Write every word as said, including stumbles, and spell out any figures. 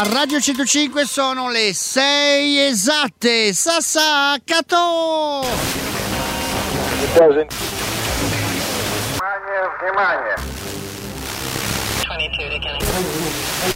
a Radio centocinque sono le sei esatte. Sassacato! Внимание, внимание.